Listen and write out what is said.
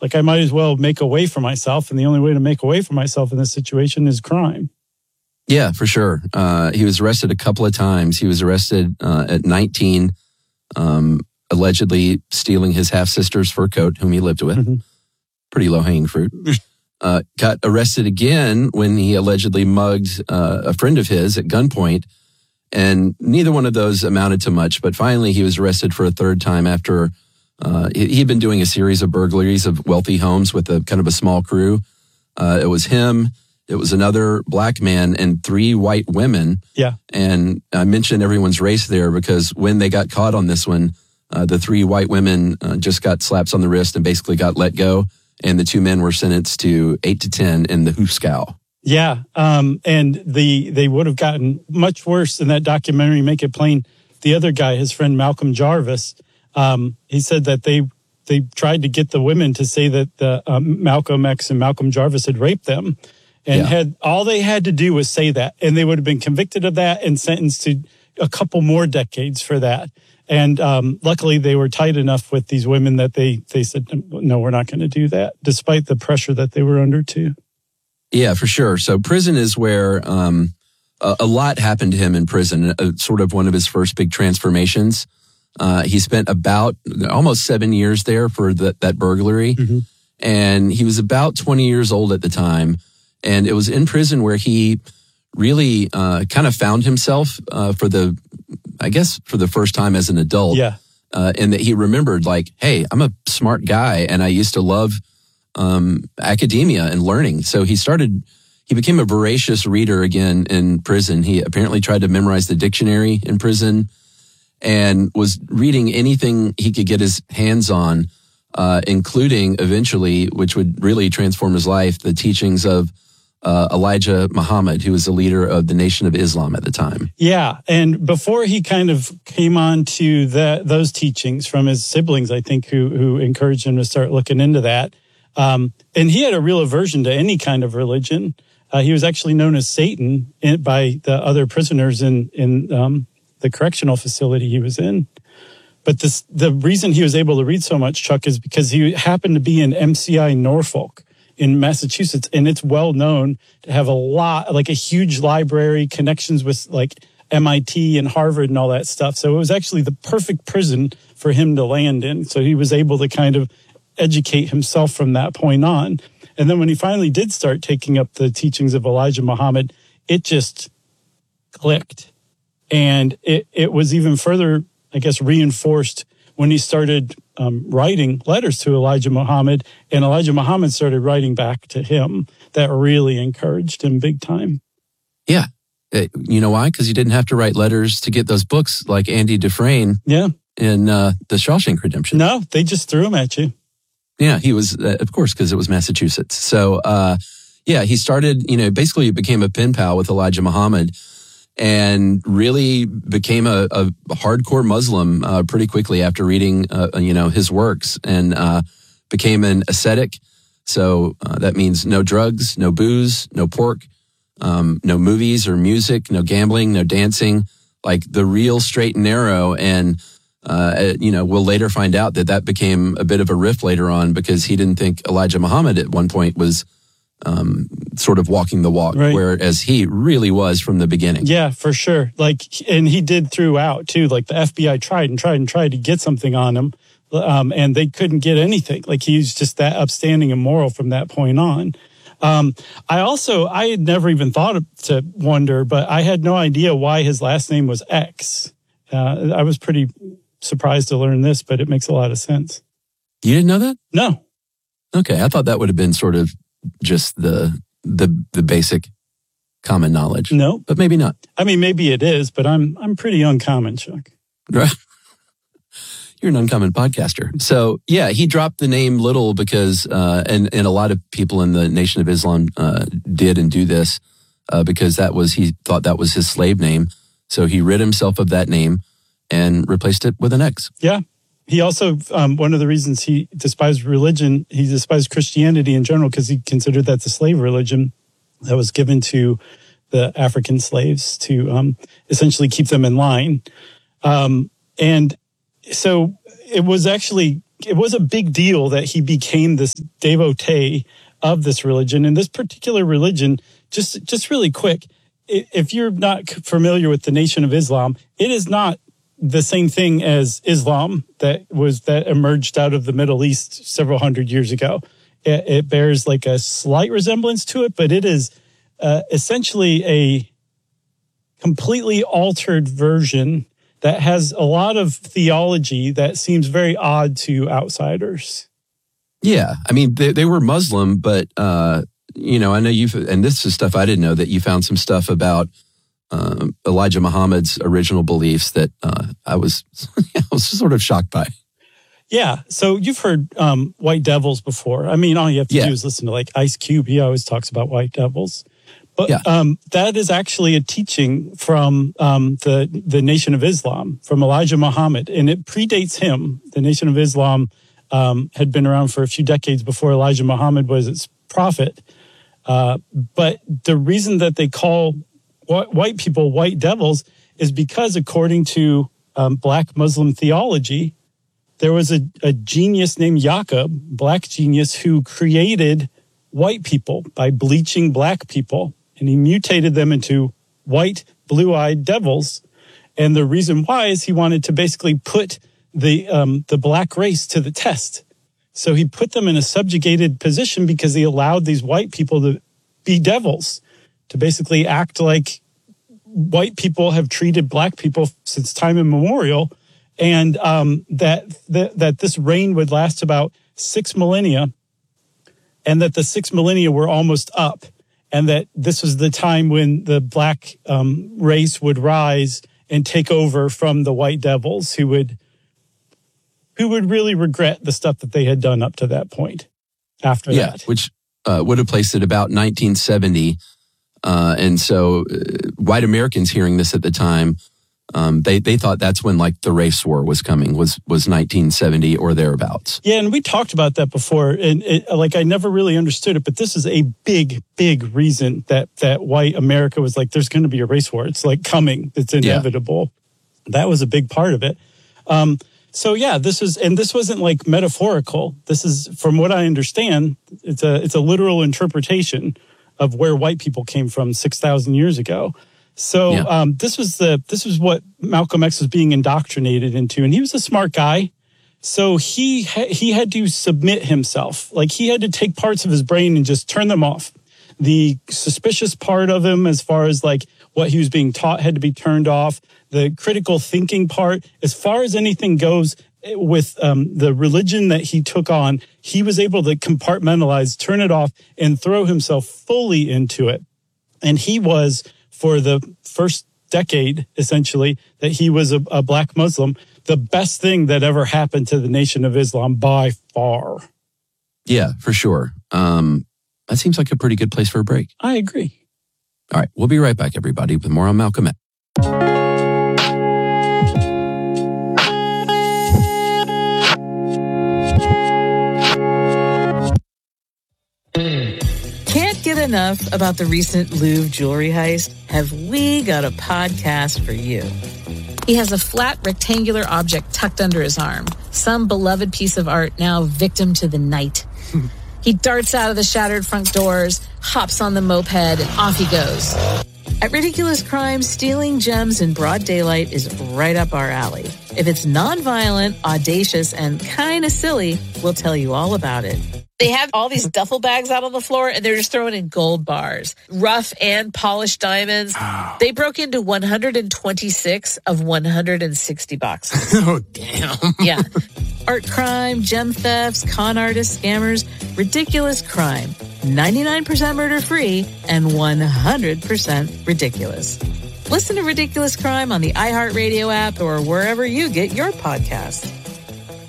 Like, I might as well make a way for myself. And the only way to make a way for myself in this situation is crime. Yeah, for sure. He was arrested a couple of times. He was arrested at 19, allegedly stealing his half-sister's fur coat, whom he lived with. Mm-hmm. Pretty low-hanging fruit. Got arrested again when he allegedly mugged a friend of his at gunpoint. And neither one of those amounted to much. But finally, he was arrested for a third time after he'd been doing a series of burglaries of wealthy homes with a kind of a small crew. It was him. It was another black man and 3 white women. Yeah. And I mentioned everyone's race there because when they got caught on this one, the 3 white women just got slaps on the wrist and basically got let go. And the 2 men were sentenced to 8 to 10 in the hoofscow. Yeah. And they would have gotten much worse in that documentary, Make It Plain. The other guy, his friend Malcolm Jarvis, he said that they tried to get the women to say that Malcolm X and Malcolm Jarvis had raped them. And they had to do was say that. And they would have been convicted of that and sentenced to a couple more decades for that. And luckily, they were tight enough with these women that they said, no, we're not going to do that, despite the pressure that they were under, too. Yeah, for sure. So prison is where a lot happened to him in prison, sort of one of his first big transformations. He spent about almost 7 years there for that burglary. Mm-hmm. And he was about 20 years old at the time. And it was in prison where he really kind of found himself for the first time as an adult. Yeah. And that he remembered, like, hey, I'm a smart guy and I used to love academia and learning. So he became a voracious reader again in prison. He apparently tried to memorize the dictionary in prison and was reading anything he could get his hands on, including eventually, which would really transform his life, the teachings of Elijah Muhammad, who was the leader of the Nation of Islam at the time. Yeah, and before he kind of came on to those teachings from his siblings, I think, who encouraged him to start looking into that. And he had a real aversion to any kind of religion. He was actually known as Satan by the other prisoners in the correctional facility he was in. But the reason he was able to read so much, Chuck, is because he happened to be in MCI Norfolk in Massachusetts, and it's well known to have a huge library, connections with like MIT and Harvard and all that stuff. So it was actually the perfect prison for him to land in. So he was able to kind of educate himself from that point on. And then when he finally did start taking up the teachings of Elijah Muhammad, it just clicked. And it was even further, I guess, reinforced when he started writing letters to Elijah Muhammad, and Elijah Muhammad started writing back to him. That really encouraged him big time. Yeah. You know why? Because you didn't have to write letters to get those books like Andy Dufresne in The Shawshank Redemption. No, they just threw them at you. Yeah, he was, of course, because it was Massachusetts. So, he started, basically became a pen pal with Elijah Muhammad and really became a hardcore Muslim pretty quickly after reading, his works, and became an ascetic. So that means no drugs, no booze, no pork, no movies or music, no gambling, no dancing, like the real straight and narrow. And, we'll later find out that became a bit of a rift later on because he didn't think Elijah Muhammad at one point was sort of walking the walk, right, whereas he really was from the beginning. Yeah, for sure. And he did throughout too. Like the FBI tried to get something on him, and they couldn't get anything. Like he's just that upstanding and moral from that point on. I had never even thought to wonder, but I had no idea why his last name was X. I was pretty surprised to learn this, but it makes a lot of sense. You didn't know that? No. Okay, I thought that would have been sort of just the basic common knowledge. No, but maybe not. I mean, maybe it is, but I'm pretty uncommon, Chuck. Right. You're an uncommon podcaster. So yeah, he dropped the name Little because, and a lot of people in the Nation of Islam did and do this because he thought that was his slave name. So he rid himself of that name and replaced it with an X. Yeah. He also, one of the reasons he despised religion, he despised Christianity in general because he considered that the slave religion that was given to the African slaves to essentially keep them in line. And so it was actually it was a big deal that he became this devotee of this religion. And this particular religion, just really quick, if you're not familiar with the Nation of Islam, it is not the same thing as Islam that emerged out of the Middle East several hundred years ago. It bears like a slight resemblance to it, but it is essentially a completely altered version that has a lot of theology that seems very odd to outsiders. Yeah, I mean, they were Muslim, but, I know and this is stuff I didn't know, that you found some stuff about Elijah Muhammad's original beliefs that I was sort of shocked by. Yeah, so you've heard white devils before. I mean, all you have to do is listen to like Ice Cube. He always talks about white devils. But that is actually a teaching from the Nation of Islam, from Elijah Muhammad, and it predates him. The Nation of Islam had been around for a few decades before Elijah Muhammad was its prophet. But the reason that they call white people white devils is because, according to Black Muslim theology, there was a genius named Yaqub, black genius, who created white people by bleaching black people. And he mutated them into white, blue-eyed devils. And the reason why is he wanted to basically put the black race to the test. So he put them in a subjugated position because he allowed these white people to be devils, to basically act like white people have treated black people since time immemorial, and that this reign would last about 6 millennia, and that the 6 millennia were almost up. And that this was the time when the black race would rise and take over from the white devils, who would really regret the stuff that they had done up to that point. After that, which would have placed it about 1970, and so white Americans hearing this at the time, they thought that's when like the race war was coming, was 1970 or thereabouts. Yeah, and we talked about that before, and I never really understood it, but this is a big reason that white America was like, there's going to be a race war. It's like coming. It's inevitable. Yeah. That was a big part of it. This wasn't like metaphorical. This is, from what I understand, it's a literal interpretation of where white people came from 6,000 years ago. So this was what Malcolm X was being indoctrinated into, and he was a smart guy. So he had to submit himself. Like, he had to take parts of his brain and just turn them off. The suspicious part of him, as far as like what he was being taught, had to be turned off. The critical thinking part, as far as anything goes with the religion that he took on, he was able to compartmentalize, turn it off, and throw himself fully into it. And he was, for the first decade, essentially, that he was a black Muslim, the best thing that ever happened to the Nation of Islam by far. Yeah, for sure. That seems like a pretty good place for a break. I agree. All right, we'll be right back, everybody, with more on Malcolm X. Can't get enough about the recent Louvre jewelry heist? Have we got a podcast for you? He has a flat rectangular object tucked under his arm, some beloved piece of art now victim to the night. He darts out of the shattered front doors, hops on the moped, and off he goes. At Ridiculous Crime, stealing gems in broad daylight is right up our alley. If it's nonviolent, audacious, and kind of silly, we'll tell you all about it. They have all these duffel bags out on the floor, and they're just throwing in gold bars, rough and polished diamonds. Oh. They broke into 126 of 160 boxes. Oh, damn. Yeah. Art crime, gem thefts, con artists, scammers, ridiculous crime. 99% murder-free and 100% ridiculous. Listen to Ridiculous Crime on the iHeartRadio app or wherever you get your podcasts.